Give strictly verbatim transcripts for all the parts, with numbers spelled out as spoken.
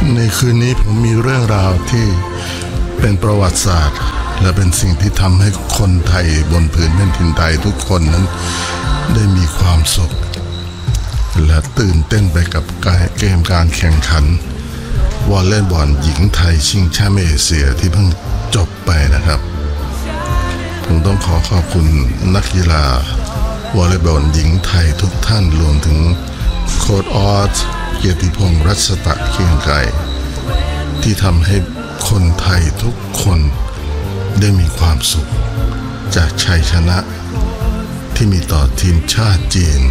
ในคืนนี้ผมมีเรื่องราวที่เป็นประวัติศาสตร์และเป็นสิ่งที่ทำให้คนไทยบนผืนแผ่นดินไทยทุกคนนั้นได้มีความสุขและตื่นเต้นไปกับเกมการแข่งขันวอลเลย์บอลหญิงไทยชิงแชมป์เอเชียที่เพิ่งจบไปนะครับผมต้องขอขอบคุณนักกีฬาวอลเลย์บอลหญิงไทยทุกท่านรวมถึงโค้ชออสเกียรติพงษ์รัชตะเคียงไกรที่ทำให้คนไทยทุกคนได้มีความสุขจากชัยชนะที่มีต่อทีมชาติจีน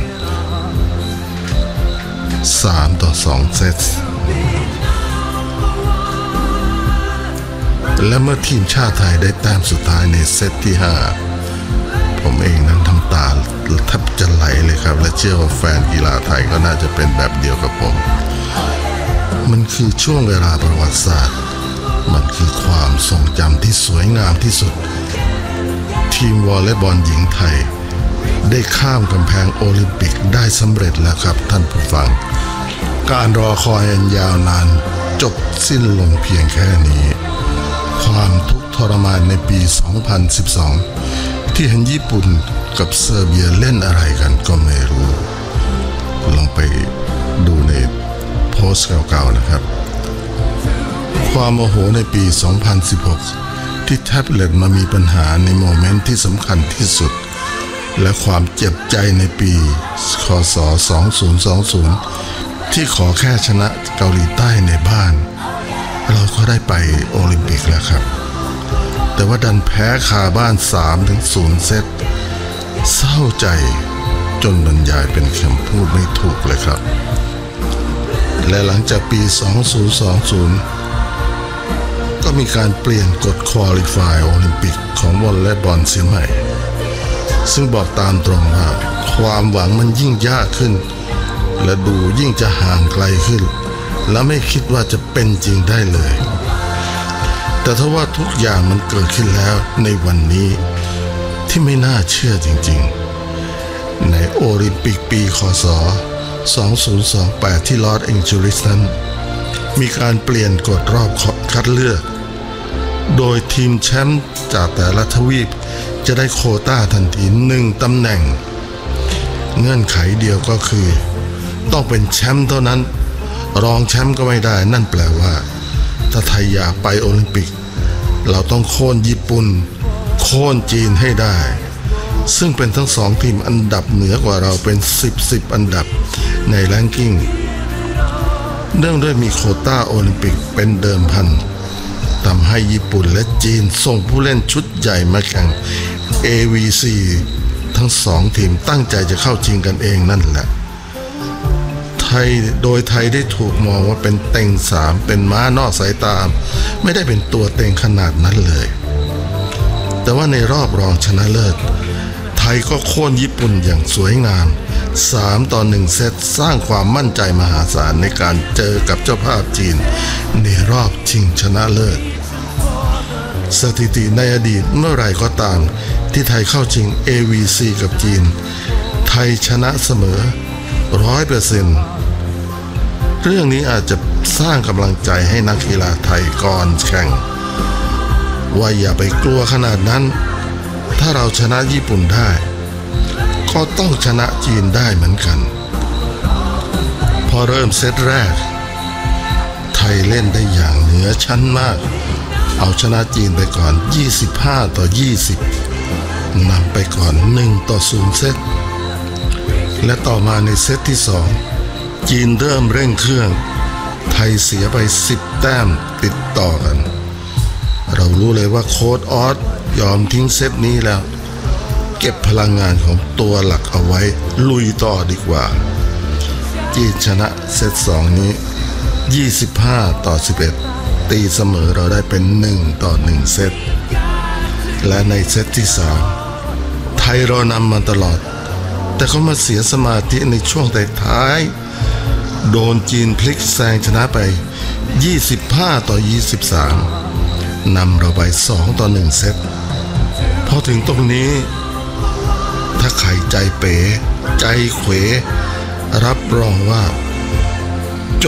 สามต่อสองเซตและเมื่อทีมชาติไทยได้แต้มสุดท้ายในเซตที่ห้าผมเองนั้นทำตาแทบจะไหลเลยครับและเชื่อว่าแฟนกีฬาไทยก็น่าจะเป็นแบบเดียวกับผมมันคือช่วงเวลาประวัติศาสตร์มันคือความทรงจำที่สวยงามที่สุดทีมวอลเลย์บอลหญิงไทยได้ข้ามกำแพงโอลิมปิกได้สำเร็จแล้วครับท่านผู้ฟังการรอคอยอันยาวนานจบสิ้นลงเพียงแค่นี้ความทุกข์ทรมานในปีสองพันสิบสองที่เห็นญี่ปุ่นกับเซอร์เบียเล่นอะไรกันก็ไม่รู้ลองไปดูในโพสต์เก่าๆนะครับความโมโหในปีสองพันสิบหกที่แท็บเล็ตมามีปัญหาในโมเมนต์ที่สำคัญที่สุดและความเจ็บใจในปีค.ศ. สองพันยี่สิบที่ขอแค่ชนะเกาหลีใต้ในบ้านเราก็ได้ไปโอลิมปิกแล้วครับแต่ว่าดันแพ้คาบ้าน สามถึงศูนย์ เซตเศร้าใจจนบรรยายเป็นคำพูดไม่ถูกเลยครับและหลังจากปีสองพันยี่สิบก็มีการเปลี่ยนกฎควอลิฟายโอลิมปิกของวอลเลย์บอลเสียใหม่ซึ่งบอกตามตรงว่าความหวังมันยิ่งยากขึ้นและดูยิ่งจะห่างไกลขึ้นและไม่คิดว่าจะเป็นจริงได้เลยแต่ถ้าว่าทุกอย่างมันเกิดขึ้นแล้วในวันนี้ที่ไม่น่าเชื่อจริงๆในโอลิมปิกปีค.ศ. สองพันยี่สิบแปดที่ลอสแองเจลิสนั้นมีการเปลี่ยนกฎรอบคัดเลือกโดยทีมแชมป์จากแต่ละทวีปจะได้โควต้าทันทีหนึ่งตำแหน่งเงื่อนไขเดียวก็คือต้องเป็นแชมป์เท่านั้นรองแชมป์ก็ไม่ได้นั่นแปลว่าถ้าไทยอยากไปโอลิมปิกเราต้องโค่นญี่ปุ่นโค่นจีนให้ได้ซึ่งเป็นทั้งสองทีมอันดับเหนือกว่าเราเป็นสิบ สิบอันดับในแรงกิ้งเนื่องด้วยมีโควต้าโอลิมปิกเป็นเดิมพันทำให้ญี่ปุ่นและจีนส่งผู้เล่นชุดใหญ่มาแข่ง เอ วี ซี ทั้งสองทีมตั้งใจจะเข้าชิงกันเองนั่นแหละไทยโดยไทยได้ถูกมองว่าเป็นเต็งสามเป็นม้านอกสายตาไม่ได้เป็นตัวเต็งขนาดนั้นเลยแต่ว่าในรอบรองชนะเลิศไทยก็โค่นญี่ปุ่นอย่างสวยงามสามต่อหนึ่งเซตสร้างความมั่นใจมหาศาลในการเจอกับเจ้าภาพจีนในรอบชิงชนะเลิศสถิติในอดีตเมื่อไหร่ก็ตามที่ไทยเข้าชิง เอ วี ซี กับจีนไทยชนะเสมอ ร้อยเปอร์เซ็นต์ เรื่องนี้อาจจะสร้างกำลังใจให้นักกีฬาไทยก่อนแข่งว่าอย่าไปกลัวขนาดนั้นถ้าเราชนะญี่ปุ่นได้ก็ต้องชนะจีนได้เหมือนกันพอเริ่มเซตแรกไทยเล่นได้อย่างเหนือชั้นมากเอาชนะจีนไปก่อนยี่สิบห้าต่อยี่สิบนำไปก่อนหนึ่งต่อศูนย์เซตและต่อมาในเซตที่สองจีนเริ่มเร่งเครื่องไทยเสียไปสิบแต้มติดต่อกันเรารู้เลยว่าโค้ชออสยอมทิ้งเซตนี้แล้วเก็บพลังงานของตัวหลักเอาไว้ลุยต่อดีกว่าจีนชนะเซตสองนี้ยี่สิบห้าต่อสิบเอ็ดตีเสมอเราได้เป็นหนึ่งต่อหนึ่งเซตและในเซตที่สามไทยเรานำมาตลอดแต่เขามาเสียสมาธิในช่วงท้ายๆโดนจีนพลิกแซงชนะไปยี่สิบห้าต่อยี่สิบสามนำเราไปสองต่อหนึ่งเซตพอถึงตรงนี้ถ้าใครใจเป๋ใจเขวรับรองว่าจบ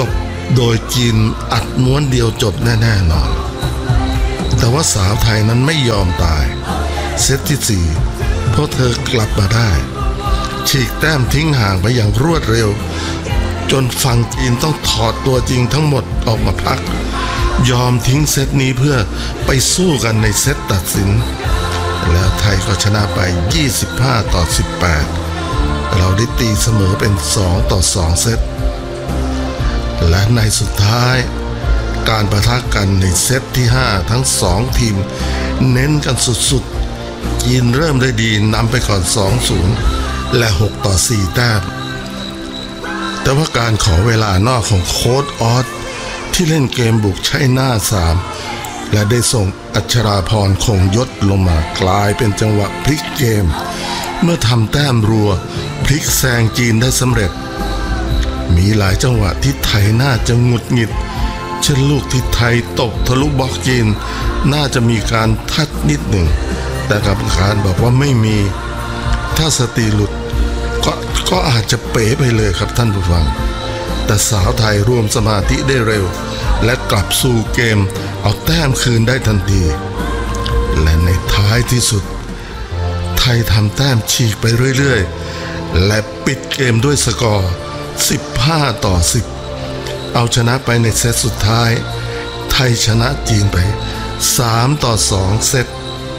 โดยจีนอัดม้วนเดียวจบแน่ๆนอนแต่ว่าสาวไทยนั้นไม่ยอมตายเซตที่สี่เพราะเธอกลับมาได้ฉีกแต้มทิ้งห่างไปอย่างรวดเร็วจนฝั่งจีนต้องถอดตัวจริงทั้งหมดออกมาพักยอมทิ้งเซตนี้เพื่อไปสู้กันในเซตตัดสินแล้วไทยก็ชนะไปยี่สิบห้าต่อสิบแปดเราได้ตีเสมอเป็นสองต่อสองเซตและในสุดท้ายการปะทะกันในเซตที่ห้าทั้งสองทีมเน้นกันสุดๆจีนเริ่มได้ดีนำไปก่อน สองศูนย์ และหกต่อสี่แต้มแต่ว่าการขอเวลานอกของโค้ชออสที่เล่นเกมบุกใช้หน้าสามและได้ส่งอัชราพรคงยศลงมากลายเป็นจังหวะพลิกเกมเมื่อทำแต้มรัวพลิกแซงจีนได้สำเร็จมีหลายจังหวะที่ไทยน่าจะหงุดหงิดเช่นลูกที่ไทยตกทะลุบล็อกจีนน่าจะมีการทัดนิดหนึ่งแต่กรรมการบอกว่าไม่มีถ้าสติหลุดก็ก็อาจจะเป๋ไปเลยครับท่านผู้ฟังแต่สาวไทยรวมสมาธิได้เร็วและกลับสู่เกมเอาแต้มคืนได้ทันทีและในท้ายที่สุดไทยทำแต้มฉีกไปเรื่อยๆและปิดเกมด้วยสกอร์สิบห้าต่อสิบเอาชนะไปในเซตสุดท้ายไทยชนะจีนไปสามต่อสองเซต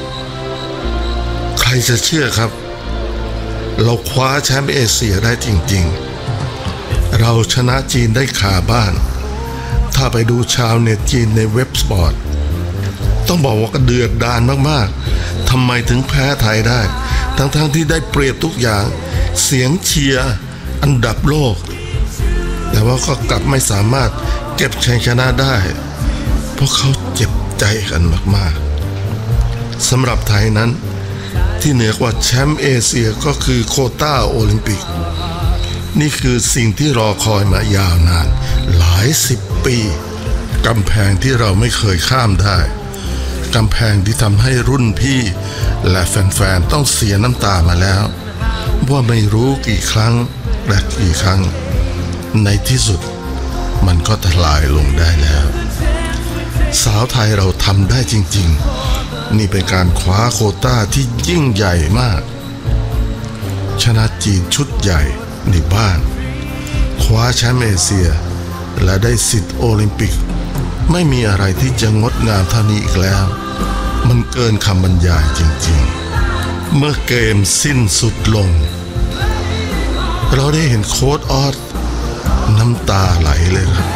ใครจะเชื่อครับเราคว้าแชมป์เอเชียได้จริงๆเราชนะจีนได้คาบ้านถ้าไปดูชาวเน็ตจีนในเว็บสปอร์ตต้องบอกว่าเดือดดาลมากๆทำไมถึงแพ้ไทยได้ทั้งๆที่ได้เปรียบทุกอย่างเสียงเชียร์อันดับโลกแต่ว่าก็กลับไม่สามารถเก็บชัยชนะได้เพราะเขาเจ็บใจกันมากๆสำหรับไทยนั้นที่เหนือกว่าแชมป์เอเชียก็คือโควต้าโอลิมปิกนี่คือสิ่งที่รอคอยมายาวนานหลายสิบปีกำแพงที่เราไม่เคยข้ามได้กำแพงที่ทำให้รุ่นพี่และแฟนๆต้องเสียน้ำตามาแล้วว่าไม่รู้กี่ครั้งและกี่ครั้งในที่สุดมันก็ทลายลงได้แล้วสาวไทยเราทำได้จริงๆนี่เป็นการคว้าโควต้าที่ยิ่งใหญ่มากชนะจีนชุดใหญ่ในบ้านคว้าแชมป์เอเชียและได้สิทธิ์โอลิมปิกไม่มีอะไรที่จะงดงามเท่านี้อีกแล้วมันเกินคำบรรยายจริงๆเมื่อเกมสิ้นสุดลงเราได้เห็นโค้ชออสน้ำตาไหลเลยครับ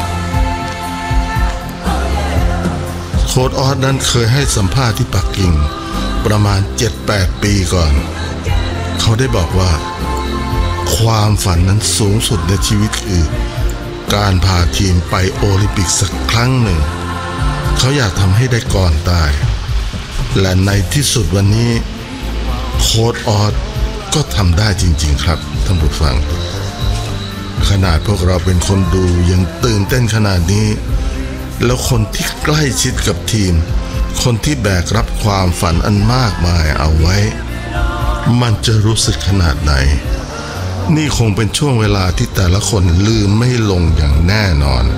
โค้ชออสนั้นเคยให้สัมภาษณ์ที่ปักกิ่งประมาณ เจ็ดแปด ปีก่อนเขาได้บอกว่าความฝันนั้นสูงสุดในชีวิตคือการพาทีมไปโอลิมปิกสักครั้งหนึ่งเขาอยากทำให้ได้ก่อนตายและในที่สุดวันนี้โค้ชออสก็ทำได้จริงๆครับท่านผู้ฟังขนาดพวกเราเป็นคนดูยังตื่นเต้นขนาดนี้แล้วคนที่ใกล้ชิดกับทีมคนที่แบกรับความฝันอันมากมายเอาไว้มันจะรู้สึกขนาดไหนนี่คงเป็นช่วงเวลาที่แต่ละคนลืมไม่ลงอย่างแน่นอน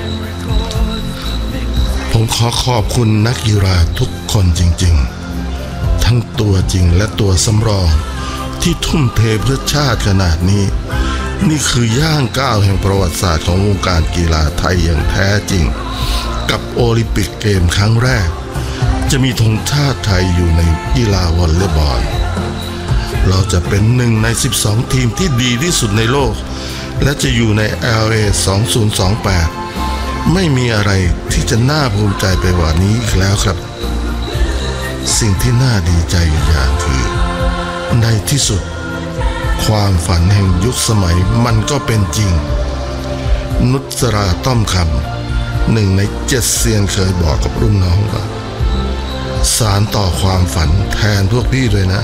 ผมขอขอบคุณนักกีฬาทุกคนจริงๆทั้งตัวจริงและตัวสำรองที่ทุ่มเทเพื่อชาติขนาดนี้นี่คือย่างก้าวแห่งประวัติศาสตร์ของวงการกีฬาไทยอย่างแท้จริงกับโอลิมปิกเกมครั้งแรกจะมีธงชาติไทยอยู่ในกีฬาวอลเลย์บอลเราจะเป็นหนึ่งในสิบสองทีมที่ดีที่สุดในโลกและจะอยู่ใน แอล เอ สองพันยี่สิบแปดไม่มีอะไรที่จะน่าภูมิใจไปกว่านี้อีกแล้วครับสิ่งที่น่าดีใจอย่างคือในที่สุดความฝันแห่งยุคสมัยมันก็เป็นจริงนุชราต้อมคำหนึ่งในเจ็ดเซียนเคยบอกกับรุ่นน้องว่าสานต่อความฝันแทนพวกพี่ด้วยนะ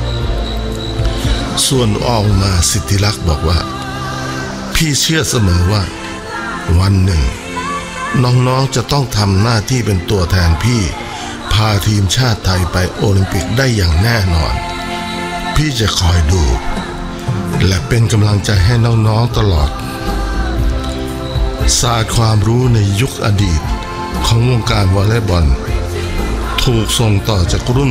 ส่วนออกมาสิทธิลักษณ์บอกว่าพี่เชื่อเสมอว่าวันหนึ่งน้องๆจะต้องทำหน้าที่เป็นตัวแทนพี่พาทีมชาติไทยไปโอลิมปิกได้อย่างแน่นอนพี่จะคอยดูและเป็นกำลังใจให้น้องๆตลอดศาสตร์ความรู้ในยุคอดีตของวงการวอลเลย์บอลถูกส่งต่อจากรุ่น